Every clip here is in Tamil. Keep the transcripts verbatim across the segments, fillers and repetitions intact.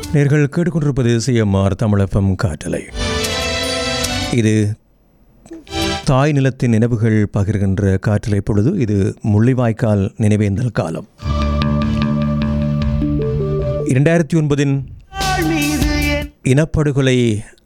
நேர்கள் கேட்டுக்கொண்டிருப்பது சிஎம்ஆர் தமிழ் எஃப்எம் காற்றலை. இது தாய் நிலத்தின் நினைவுகள் பகிர்கின்ற காற்றலை பொழுது. இது முள்ளிவாய்க்கால் நினைவேந்தல் காலம். இரண்டாயிரத்தி ஒன்பதின் இனப்படுகொலை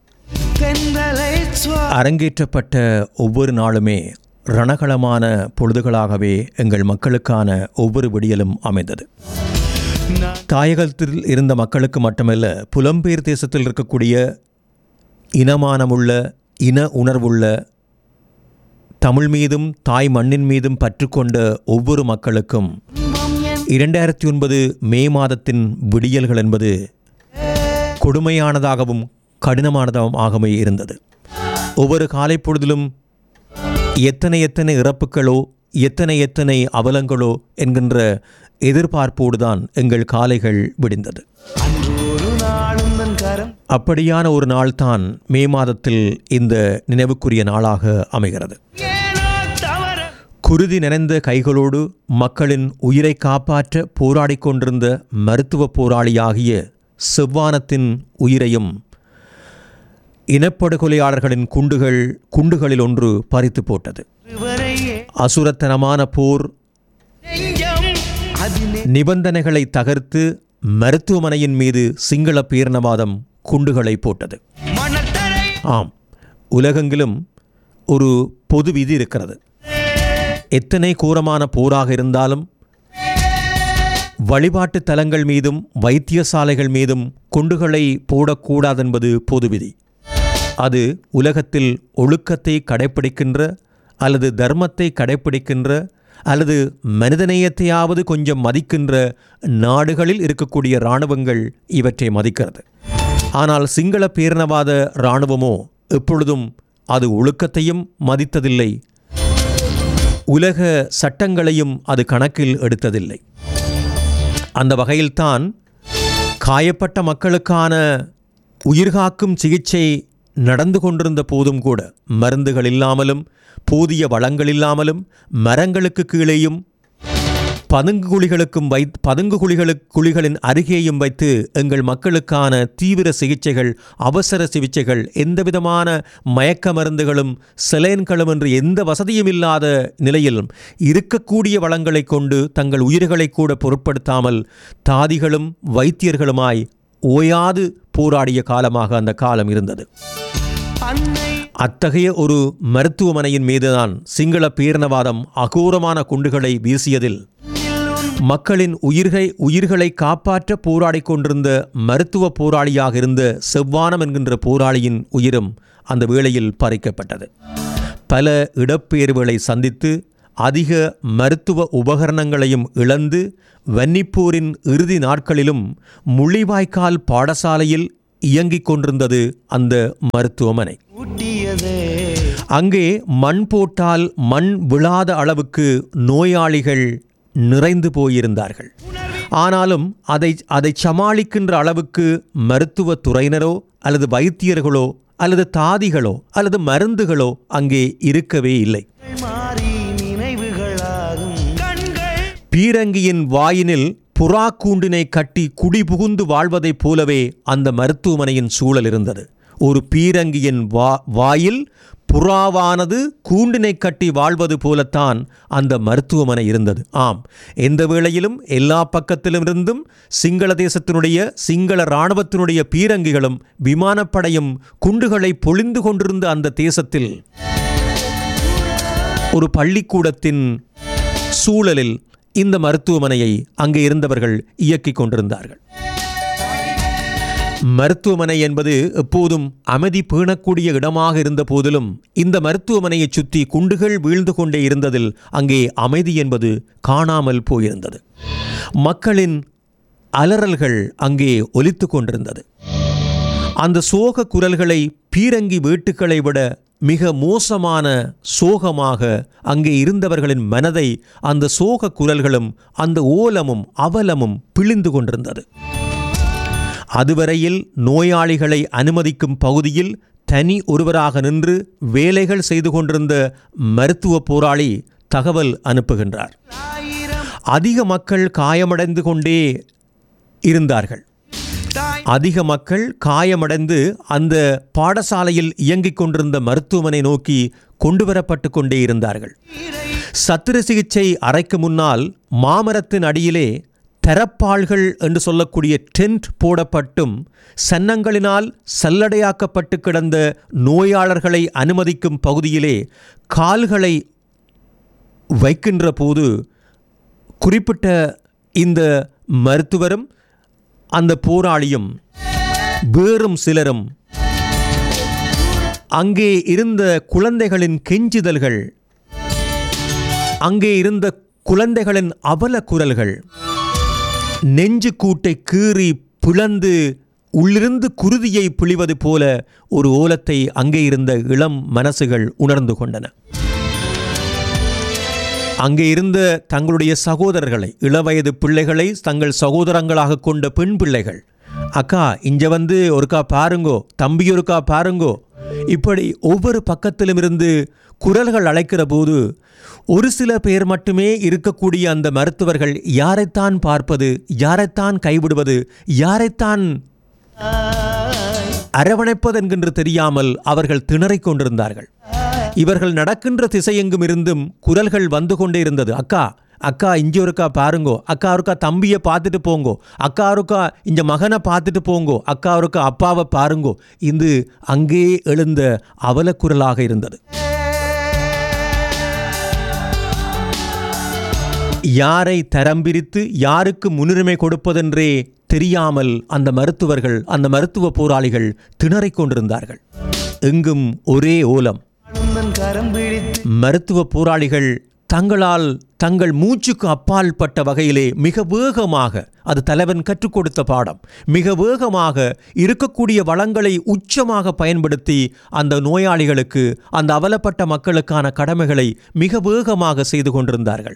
அரங்கேற்றப்பட்ட ஒவ்வொரு நாளுமே ரணகளமான பொழுதுகளாகவே எங்கள் மக்களுக்கான ஒவ்வொரு விடியலும் அமைந்தது. தாயகத்தில் இருந்த மக்களுக்கு மட்டுமல்ல, புலம்பெயர் தேசத்தில் இருக்கக்கூடிய இனமானமுள்ள இன உணர்வுள்ள தமிழ் மீதும் தாய் மண்ணின் மீதும் பற்றுக்கொண்ட ஒவ்வொரு மக்களுக்கும் இரண்டாயிரத்தி ஒன்பது மே மாதத்தின் விடியல்கள் என்பது கொடுமையானதாகவும் கடினமானதாகவே இருந்தது. ஒவ்வொரு காலை பொழுதிலும் எத்தனை எத்தனை இறப்புகளோ எத்தனை எத்தனை அவலங்களோ என்கின்ற எதிர்பார்ப்போடுதான் எங்கள் காலைகள் விடிந்தது. அப்படியான ஒரு நாள் தான் மே மாதத்தில் இந்த நினைவுக்குரிய நாளாக அமைகிறது. குருதி நிறைந்த கைகளோடு மக்களின் உயிரை காப்பாற்ற போராடி கொண்டிருந்த மருத்துவ போராளியாகிய செவ்வானத்தின் உயிரையும் இனப்படுகொலையாளர்களின் குண்டுகள் குண்டுகளில் ஒன்று பறித்து போட்டது. அசுரத்தனமான போர் நிபந்தனைகளை தகர்த்து மருத்துவமனையின் மீது சிங்கள பேரினவாதம் குண்டுகளை போட்டது. ஆம், உலகெங்கிலும் ஒரு பொது விதி இருக்கிறது. எத்தனை கோரமான போராக இருந்தாலும் வழிபாட்டு தலங்கள் மீதும் வைத்தியசாலைகள் மீதும் குண்டுகளை போடக்கூடாதென்பது பொது விதி. அது உலகத்தில் ஒழுக்கத்தை கடைப்பிடிக்கின்ற அல்லது தர்மத்தை கடைப்பிடிக்கின்ற அல்லது மனிதநேயத்தையாவது கொஞ்சம் மதிக்கின்ற நாடுகளில் இருக்கக்கூடிய இராணுவங்கள் இவற்றை மதிக்கிறது. ஆனால் சிங்கள பேரினவாத இராணுவமோ எப்பொழுதும் அது ஒழுக்கத்தையும் மதித்ததில்லை, உலக சட்டங்களையும் அது கணக்கில் எடுத்ததில்லை. அந்த வகையில்தான் காயப்பட்ட மக்களுக்கான உயிர்காக்கும் சிகிச்சை நடந்து கொண்டிருந்த போதும் கூட மருந்துகள் இல்லாமலும் போதிய வளங்கள் இல்லாமலும் மரங்களுக்கு கீழேயும் பதுங்கு குழிகளுக்கும் வை பதுங்கு குழிகளுக்கு குழிகளின் அருகேயும் வைத்து எங்கள் மக்களுக்கான தீவிர சிகிச்சைகள், அவசர சிகிச்சைகள், எந்தவிதமான மயக்க மருந்துகளும் செலைன்களும் என்று எந்த வசதியும் இல்லாத நிலையிலும் இருக்கக்கூடிய வளங்களை கொண்டு தங்கள் உயிர்களை கூட பொருட்படுத்தாமல் தாதிகளும் வைத்தியர்களுமாய் ஓயாது போராடிய காலமாக அந்த காலம் இருந்தது. அத்தகைய ஒரு மருத்துவமனையின் மீதுதான் சிங்கள பேரினவாதம் அகோரமான குண்டுகளை வீசியதில் மக்களின் உயிர்கை உயிர்களை காப்பாற்ற போராடி கொண்டிருந்த மருத்துவ போராளியாக இருந்த செவ்வானம் என்கின்ற போராளியின் உயிரும் அந்த வேளையில் பறிக்கப்பட்டது. பல இடப்பெயர்வுகளை சந்தித்து அதிக மருத்துவ உபகரணங்களையும் இழந்து வன்னிப்போரின் இறுதி நாட்களிலும் முள்ளிவாய்க்கால் பாடசாலையில் இயங்கிக் கொண்டிருந்தது அந்த மருத்துவமனை. அங்கே மண் போட்டால் மண் விழாத அளவுக்கு நோயாளிகள் நிறைந்து போயிருந்தார்கள். ஆனாலும் அதை அதை சமாளிக்கின்ற அளவுக்கு மருத்துவ துறையினரோ அல்லது வைத்தியர்களோ அல்லது தாதிகளோ அல்லது மருந்துகளோ அங்கே இருக்கவே இல்லை. பீரங்கியின் வாயினில் புறா கூண்டினை கட்டி குடி புகுந்து வாழ்வதைப் போலவே அந்த மருத்துவமனையின் சூழல் இருந்தது. ஒரு பீரங்கியின் வா வாயில் புறாவானது கூண்டினை கட்டி வாழ்வது போலத்தான் அந்த மருத்துவமனை இருந்தது. ஆம், எந்த வேளையிலும் எல்லா பக்கத்திலிருந்தும் சிங்கள தேசத்தினுடைய சிங்கள இராணுவத்தினுடைய பீரங்கிகளும் விமானப்படையும் குண்டுகளை பொழிந்து கொண்டிருந்த அந்த தேசத்தில் ஒரு பள்ளிக்கூடத்தின் சூழலில் இந்த மருத்துவமனையை அங்கே இருந்தவர்கள் இயக்கிக் கொண்டிருந்தார்கள். மருத்துவமனை என்பது எப்போதும் அமைதி பேணக்கூடிய இடமாக இருந்த போதிலும் இந்த மருத்துவமனையை சுற்றி குண்டுகள் வீழ்ந்து கொண்டே இருந்ததில் அங்கே அமைதி என்பது காணாமல் போயிருந்தது. மக்களின் அலறல்கள் அங்கே ஒலித்து கொண்டிருந்தது. அந்த சோக குரல்களை பீரங்கி வீட்டுக்களை விட மிக மோசமான சோகமாக அங்கே இருந்தவர்களின் மனதை அந்த சோக குரல்களும் அந்த ஓலமும் அவலமும் பிழிந்து கொண்டிருந்தது. அதுவரையில் நோயாளிகளை அனுமதிக்கும் பகுதியில் தனி ஒருவராக நின்று வேலைகள் செய்து கொண்டிருந்த மருத்துவ போராளி தகவல் அனுப்புகின்றார். அதிக மக்கள் காயமடைந்து கொண்டே இருந்தார்கள். அதிக மக்கள் காயமடைந்து அந்த பாடசாலையில் இயங்கிக் கொண்டிருந்த மருத்துவமனை நோக்கி கொண்டு வரப்பட்டு கொண்டே இருந்தார்கள். சத்திர சிகிச்சை அறைக்கு முன்னால் மாமரத்தின் அடியிலே தரப்பாள்கள் என்று சொல்லக்கூடிய டென்ட் போடப்பட்டும் சன்னங்களினால் சல்லடையாக்கப்பட்டு கிடந்த நோயாளர்களை அனுமதிக்கும் பகுதியிலே கால்களை வைக்கின்ற போது குறிப்பிட்ட இந்த மருத்துவரும் அந்த போராளியும் வேறும் சிலரும் அங்கே இருந்த குழந்தைகளின் கெஞ்சுதல்கள், அங்கே இருந்த குழந்தைகளின் அவல குரல்கள், நெஞ்சு கூட்டை கீறி பிளந்து உள்ளிருந்து குருதியை பிழிவது போல ஒரு ஓலத்தை அங்கே இருந்த இளம் மனசுகள் உணர்ந்து கொண்டன. அங்கே இருந்த தங்களுடைய சகோதரர்களை, இளவயது பிள்ளைகளை தங்கள் சகோதரங்களாக கொண்ட பெண் பிள்ளைகள், அக்கா இங்க வந்து ஒருக்கா பாருங்கோ, தம்பி ஒருக்கா பாருங்கோ, இப்படி ஒவ்வொரு பக்கத்திலும் இருந்து குரல்கள் அழைக்கிற போது ஒரு சில பேர் மட்டுமே இருக்கக்கூடிய அந்த மருத்துவர்கள் யாரைத்தான் பார்ப்பது, யாரைத்தான் கைவிடுவது, யாரைத்தான் அரவணைப்பது என்கின்ற தெரியாமல் அவர்கள் திணறிக் கொண்டிருந்தார்கள். இவர்கள் நடக்கின்ற திசையெங்கும் இருந்தும் குரல்கள் வந்து கொண்டே இருந்தது. அக்கா அக்கா இஞ்சி ஒருக்கா பாருங்கோ, அக்கா ஒருக்கா தம்பியை பார்த்துட்டு போங்கோ, அக்கா ஒருக்கா இந்த மகனை பார்த்துட்டு போங்கோ, அக்கா ஒருக்கா அப்பாவை பாருங்கோ. இது அங்கே எழுந்த அவலக்குரலாக இருந்தது. யாரை தரம் பிரித்து யாருக்கு முன்னுரிமை கொடுப்பதென்றே தெரியாமல் அந்த மருத்துவர்கள், அந்த மருத்துவ போராளிகள் திணறிக் கொண்டிருந்தார்கள். எங்கும் ஒரே ஓலம். மருத்துவ போராளிகள் தங்களால் தங்கள் மூச்சுக்கு அப்பால் பட்ட வகையிலே மிக வேகமாக, அது தலைவன் கற்றுக் கொடுத்த பாடம், மிக வேகமாக இருக்கக்கூடிய வளங்களை உச்சமாக பயன்படுத்தி அந்த நோயாளிகளுக்கு, அந்த அவலப்பட்ட மக்களுக்கான கடமைகளை மிக வேகமாக செய்து கொண்டிருந்தார்கள்.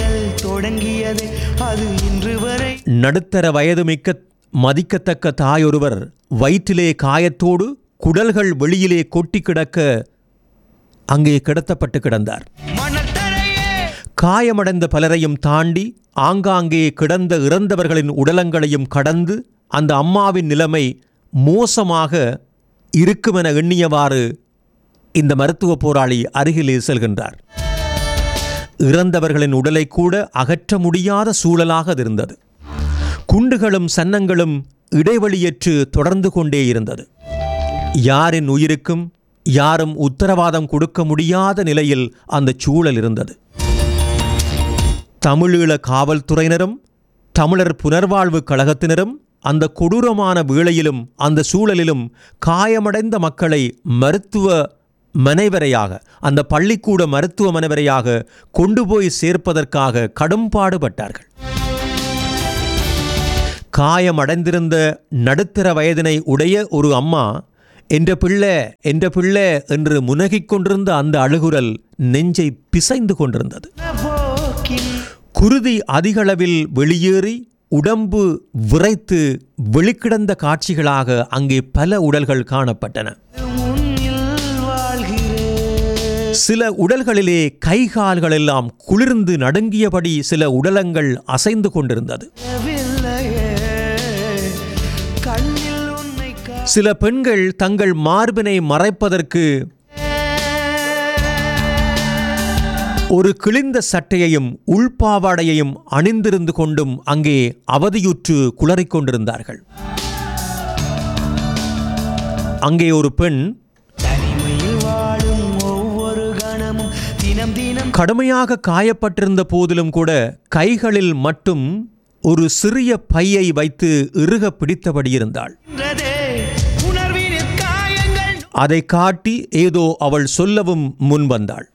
நடுத்தர வயது மிக்க மதிக்கத்தக்க தாயொருவர் வயிற்றிலே காயத்தோடு குடல்கள் வெளியிலே கொட்டி கிடக்க அங்கே கிடத்தப்பட்டு கிடந்தார். காயமடைந்த பலரையும் தாண்டி ஆங்காங்கே கிடந்த இறந்தவர்களின் உடலங்களையும் கடந்து அந்த அம்மாவின் நிலைமை மோசமாக இருக்குமென எண்ணியவாறு இந்த மருத்துவ போராளி அருகிலே செல்கின்றார். இறந்தவர்களின் உடலை கூட அகற்ற முடியாத சூழலாக அது இருந்தது. குண்டுகளும் சன்னங்களும் இடைவெளியற்று தொடர்ந்து கொண்டே இருந்தது. யாரின் உயிருக்கும் யாரும் உத்தரவாதம் கொடுக்க முடியாத நிலையில் அந்த சூழல் இருந்தது. தமிழீழ காவல்துறையினரும் தமிழர் புனர்வாழ்வு கழகத்தினரும் அந்த கொடூரமான வேளையிலும் அந்த சூழலிலும் காயமடைந்த மக்களை மருத்துவ மனைவரையாக, அந்த பள்ளிக்கூட மருத்துவ மனைவரையாக கொண்டு போய் சேர்ப்பதற்காக கடும் பாடுபட்டார்கள். காயமடைந்திருந்த நடுத்தர வயதினை உடைய ஒரு அம்மா என்ற பிள்ளை என்ற பிள்ளை என்று முனகிக் கொண்டிருந்த அந்த அழுகுரல் நெஞ்சை பிசைந்து கொண்டிருந்தது. குருதி அதிகளவில் வெளியேறி உடம்பு விரைத்து வெளிக்கிடந்த காட்சிகளாக அங்கே பல உடல்கள் காணப்பட்டன. சில உடல்களிலே கை கால்கள் எல்லாம் குளிர்ந்து நடுங்கியபடி சில உடலங்கள் அசைந்து கொண்டிருந்தது. சில பெண்கள் தங்கள் மார்பினை மறைப்பதற்கு ஒரு கிழிந்த சட்டையையும் உள்பாவாடையையும் அணிந்திருந்து கொண்டும் அங்கே அவதியுற்று குளறிக் கொண்டிருந்தார்கள். அங்கே ஒரு பெண் கடுமையாக காயப்பட்டிருந்த போதிலும் கூட கைகளில் மட்டும் ஒரு சிறிய பையை வைத்து இறுக பிடித்தபடி இருந்தாள். அதை காட்டி ஏதோ அவள் சொல்லவும் முன்வந்தாள்.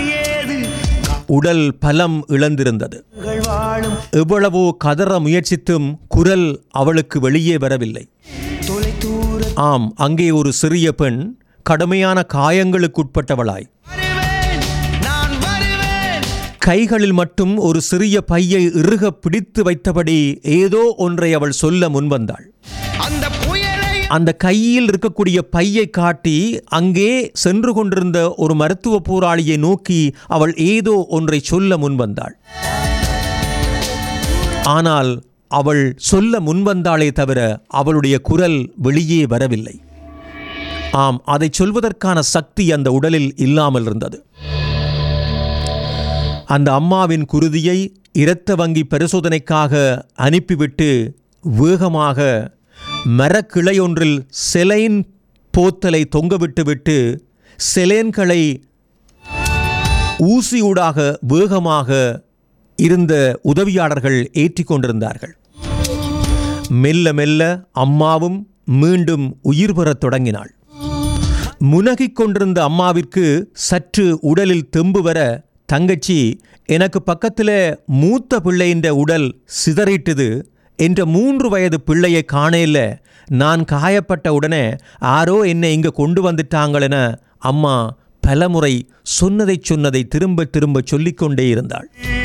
உடல் பலம் இழந்திருந்தது. எவ்வளவோ கதற முயற்சித்தும் குரல் அவளுக்கு வெளியே வரவில்லை. ஆம், அங்கே ஒரு சிறிய பெண் கடுமையான காயங்களுக்குட்பட்டவளாய் கைகளில் மட்டும் ஒரு சிறிய பையை இறுக பிடித்து வைத்தபடி ஏதோ ஒன்றை அவள் சொல்ல முன்வந்தாள். அந்த கையில் இருக்கக்கூடிய பையை காட்டி அங்கே சென்று கொண்டிருந்த ஒரு மருத்துவ போராளியை நோக்கி அவள் ஏதோ ஒன்றை சொல்ல முன்வந்தாள். ஆனால் அவள் சொல்ல முன்வந்தாளே தவிர அவளுடைய குரல் வெளியே வரவில்லை. ஆம், அதை சொல்வதற்கான சக்தி அந்த உடலில் இல்லாமல் இருந்தது. அந்த அம்மாவின் குருதியை இரத்த வங்கி பரிசோதனைக்காக அனுப்பிவிட்டு வேகமாக மரக்கிளையொன்றில் செலைன் போத்தலை தொங்கவிட்டு விட்டு செலேன்களை ஊசியூடாக வேகமாக இருந்த உதவியாளர்கள் ஏற்றி கொண்டிருந்தார்கள். மெல்ல மெல்ல அம்மாவும் மீண்டும் உயிர் பெறத் தொடங்கினாள். முனகிக் கொண்டிருந்த அம்மாவிற்கு சற்று உடலில் தெம்பு வர தங்கச்சி, எனக்கு பக்கத்தில் மூத்த பிள்ளையின் உடல் சிதறிட்டுது, என்ற மூன்று வயது பிள்ளையை காணேல, நான் காயப்பட்ட உடனே ஆரோ என்னை இங்கே கொண்டு வந்துட்டாங்களென அம்மா பலமுறை சொன்னதை சொன்னதை திரும்ப திரும்ப சொல்லிக்கொண்டே இருந்தாள்.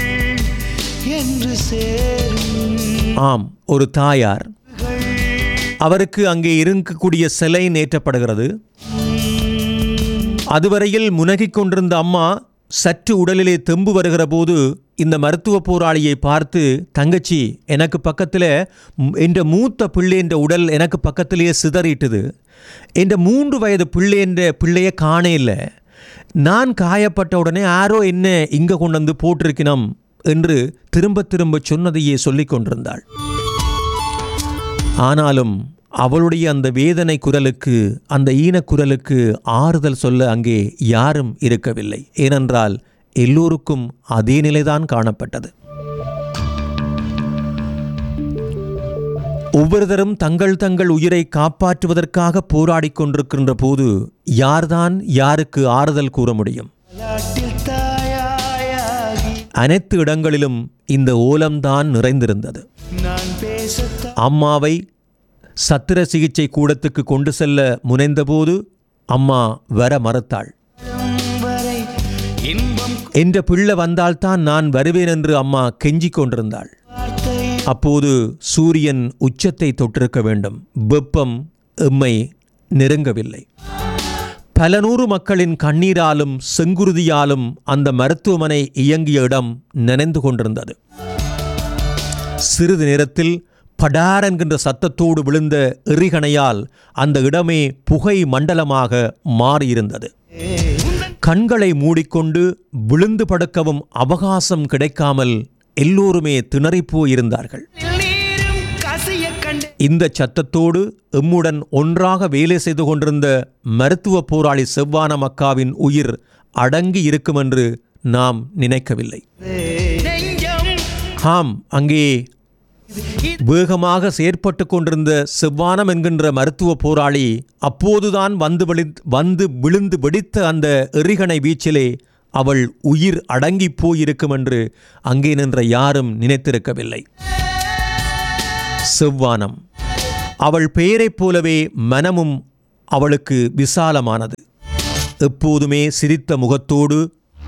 ஆம், ஒரு தாயார், அவருக்கு அங்கே இருக்கக்கூடிய சிலை நேற்றப்படுகிறது. அதுவரையில் முனகிக் கொண்டிருந்த அம்மா சற்று உடலிலே தெம்பு வருகிற போது இந்த மருத்துவ போராளியை பார்த்து, தங்கச்சி, எனக்கு பக்கத்தில் என்ற மூத்த பிள்ளை என்ற உடல் எனக்கு பக்கத்திலேயே சிதறிட்டுது, என்ற மூன்று வயது பிள்ளை என்ற பிள்ளையை காணேல, நான் காயப்பட்ட உடனே ஆரோ என்ன இங்கே கொண்டு வந்து போட்டிருக்கணும் என்று திரும்ப திரும்ப சொன்னதையே சொல்லிக் கொண்டிருந்தாள். ஆனாலும் அவளுடைய அந்த வேதனை குரலுக்கு, அந்த ஈனக்குரலுக்கு ஆறுதல் சொல்ல அங்கே யாரும் இருக்கவில்லை. ஏனென்றால் எல்லோருக்கும் அதே நிலைதான் காணப்பட்டது. ஒவ்வொருத்தரும் தங்கள் தங்கள் உயிரை காப்பாற்றுவதற்காக போராடி கொண்டிருக்கின்ற போது யார்தான் யாருக்கு ஆறுதல் கூற முடியும்? அனைத்து இடங்களிலும் இந்த ஓலம்தான் நிறைந்திருந்தது. அம்மாவை சத்திர சிகிச்சை கூடத்துக்கு கொண்டு செல்ல முனைந்தபோது அம்மா வர மறுத்தாள். என்ற பிள்ளை வந்தால்தான் நான் வருவேன் என்று அம்மா கெஞ்சிக் கொண்டிருந்தாள். அப்போது சூரியன் உச்சத்தை தொட்டிருக்க வேண்டும். வெப்பம் எம்மை நெருங்கவில்லை. பல நூறு மக்களின் கண்ணீராலும் செங்குருதியாலும் அந்த மருத்துவமனை இயங்கிய இடம் நனைந்து கொண்டிருந்தது. சிறிது நேரத்தில் படார் என்கின்ற சத்தத்தோடு விழுந்த எறிகணையால் அந்த இடமே புகை மண்டலமாக மாறியிருந்தது. கண்களை மூடிக்கொண்டு விழுந்து படுக்கவும் அவகாசம் கிடைக்காமல் எல்லோருமே திணறிப்போயிருந்தார்கள். இந்த சத்தத்தோடு எம்முடன் ஒன்றாக வேலை செய்து கொண்டிருந்த மருத்துவ போராளி செவ்வானம் அக்காவின் உயிர் அடங்கி இருக்கும் என்று நாம் நினைக்கவில்லை. ஆம், அங்கே வேகமாக செயற்பட்டு கொண்டிருந்த செவ்வானம் என்கின்ற மருத்துவ போராளி அப்போதுதான் வந்து விழி வந்து விழுந்து வெடித்த அந்த எறிகணை வீச்சிலே அவள் உயிர் அடங்கி போயிருக்கும் என்று அங்கே நின்ற யாரும் நினைத்திருக்கவில்லை. செவ்வானம், அவள் பெயரைப் போலவே மனமும் அவளுக்கு விசாலமானது. எப்போதுமே சிரித்த முகத்தோடு,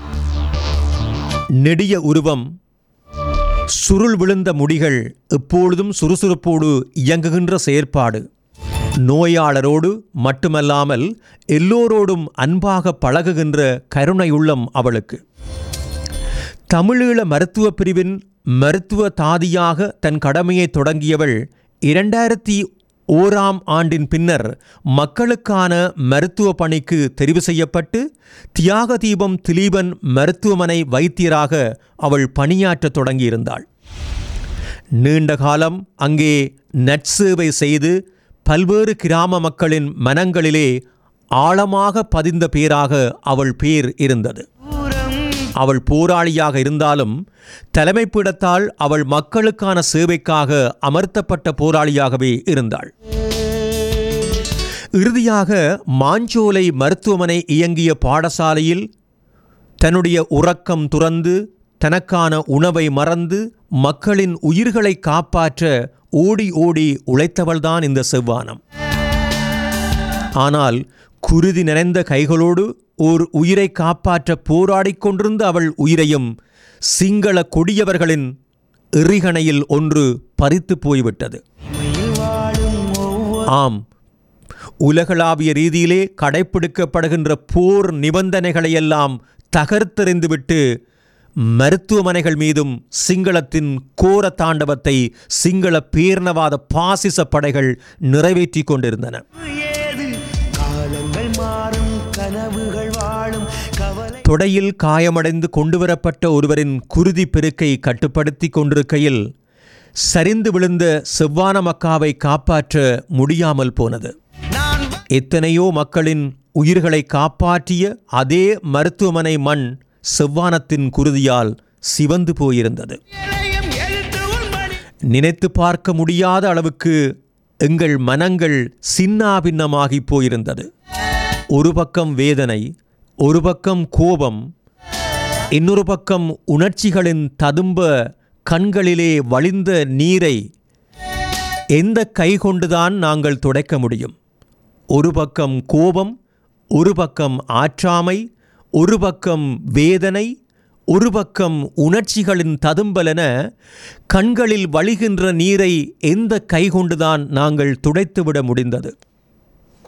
நெடிய உருவம், சுருள் விழுந்த முடிகள், எப்பொழுதும் சுறுசுறுப்போடு இயங்குகின்ற செயற்பாடு, நோயாளரோடு மட்டுமல்லாமல் எல்லோரோடும் அன்பாக பழகுகின்ற கருணையுள்ளம் அவளுக்கு. தமிழீழ மருத்துவ பிரிவின் மருத்துவ தாதியாக தன் கடமையை தொடங்கியவள் இரண்டாயிரத்தி ஓராம் ஆண்டின் பின்னர் மக்களுக்கான மருத்துவ பணிக்கு தெரிவு செய்யப்பட்டு தியாக தீபம் திலீபன் மருத்துவமனை வைத்தியராக அவள் பணியாற்ற தொடங்கியிருந்தாள். நீண்ட காலம் அங்கே நற்சேவை செய்து பல்வேறு கிராம மக்களின் மனங்களிலே ஆழமாக பதிந்த பேராக அவள் பேர் இருந்தது. அவள் போராளியாக இருந்தாலும் தலைமைப்பிடத்தால் அவள் மக்களுக்கான சேவைக்காக அமர்த்தப்பட்ட போராளியாகவே இருந்தாள். இறுதியாக மாஞ்சோலை மருத்துவமனை இயங்கிய பாடசாலையில் தன்னுடைய உறக்கம் துறந்து தனக்கான உணவை மறந்து மக்களின் உயிர்களை காப்பாற்ற ஓடி ஓடி உழைத்தவள்தான் இந்த செவ்வானம். ஆனால் குருதி நிறைந்த கைகளோடு ஓர் உயிரை காப்பாற்ற போராடிக் கொண்டிருந்த அவள் உயிரையும் சிங்கள கொடியவர்களின் எறிகணையில் ஒன்று பறித்து போய்விட்டது. ஆம், உலகளாவிய ரீதியிலே கடைப்பிடிக்கப்படுகின்ற போர் நிபந்தனைகளையெல்லாம் தகர்த்தெறிந்துவிட்டு மருத்துவமனைகள் மீதும் சிங்களத்தின் கோர தாண்டவத்தை சிங்கள பேரினவாத பாசிச படைகள் நிறைவேற்றி கொண்டிருந்தன. தொடையில் காயமடைந்து கொண்டுவரப்பட்ட ஒருவரின் குருதி பெருக்கை கட்டுப்படுத்தி கொண்டிருக்கையில் சரிந்து விழுந்த செவ்வான மக்காவை காப்பாற்ற முடியாமல் போனது. எத்தனையோ மக்களின் உயிர்களை காப்பாற்றிய அதே மருத்துவமனை மண் செவ்வானத்தின் குருதியால் சிவந்து போயிருந்தது. நினைத்து பார்க்க முடியாத அளவுக்கு எங்கள் மனங்கள் சின்னாபின்னமாகி போயிருந்தது. ஒரு பக்கம் வேதனை, ஒரு பக்கம் கோபம், இன்னொரு பக்கம் உணர்ச்சிகளின் ததும்ப கண்களிலே வழிந்த நீரை எந்த கை கொண்டுதான் நாங்கள் துடைக்க முடியும்? ஒரு பக்கம் கோபம், ஒரு பக்கம் ஆற்றாமை, ஒரு பக்கம் வேதனை, ஒரு பக்கம் உணர்ச்சிகளின் ததும்பலென கண்களில் வழிகின்ற நீரை எந்த கை கொண்டுதான் நாங்கள் துடைத்துவிட முடிந்தது?